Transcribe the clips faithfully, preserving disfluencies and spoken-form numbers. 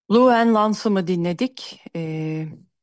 Lou and Lance'ımı dinledik. Ee,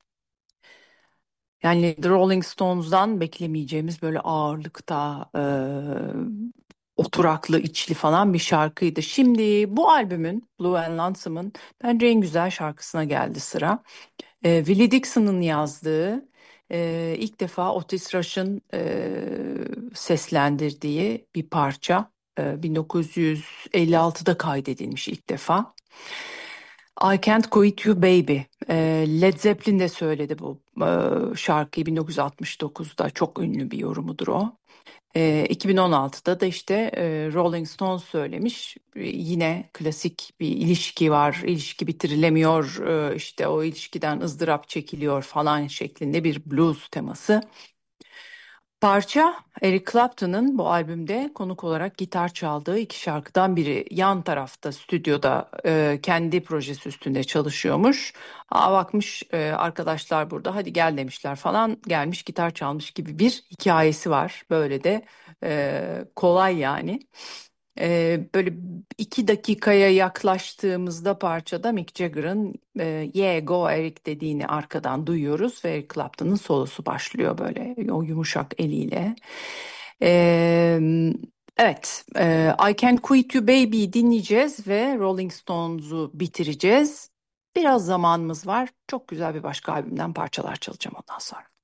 yani The Rolling Stones'dan beklemeyeceğimiz böyle ağırlıkta, e, oturaklı, içli falan bir şarkıydı. Şimdi bu albümün, Lou and Lance'ımın bence en güzel şarkısına geldi sıra. Ee, Willie Dixon'ın yazdığı, e, ilk defa Otis Rush'ın e, seslendirdiği bir parça. E, bin dokuz yüz elli altıda kaydedilmiş ilk defa. I Can't Quit You Baby. Ee, Led Zeppelin de söyledi bu e, şarkıyı bin dokuz yüz altmış dokuzda. Çok ünlü bir yorumudur o. Ee, iki bin on altıda da işte e, Rolling Stones söylemiş. Ee, yine klasik bir ilişki var. İlişki bitirilemiyor. Ee, işte o ilişkiden ızdırap çekiliyor falan şeklinde bir blues teması. Parça Eric Clapton'ın bu albümde konuk olarak gitar çaldığı iki şarkıdan biri. Yan tarafta stüdyoda e, kendi projesi üstünde çalışıyormuş. Aa, bakmış e, arkadaşlar burada, hadi gel demişler falan, gelmiş gitar çalmış gibi bir hikayesi var. Böyle de e, kolay yani. E, böyle iki dakikaya yaklaştığımızda parçada Mick Jagger'ın e, Yeah Go Eric dediğini arkadan duyuyoruz ve Eric Clapton'ın solosu başlıyor böyle o yumuşak eliyle. E, evet, e, I Can't Quit You Baby dinleyeceğiz ve Rolling Stones'u bitireceğiz. Biraz zamanımız var. Çok güzel bir başka albümden parçalar çalacağım ondan sonra.